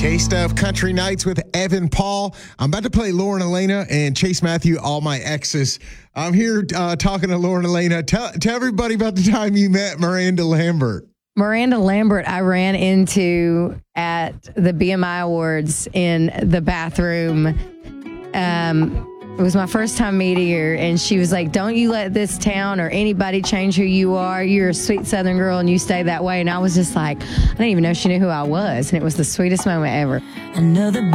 K-Stuff Country Nights with Evan Paul. I'm about to play Lauren Elena and Chase Matthew, All My Exes. I'm here talking to Lauren Elena. Tell everybody about the time you met Miranda Lambert. Miranda Lambert, I ran into at the BMI Awards in the bathroom. It was my first time meeting her, and she was like, "Don't you let this town or anybody change who you are. You're a sweet Southern girl, and you stay that way." And I was just like, I didn't even know she knew who I was, and it was the sweetest moment ever. Another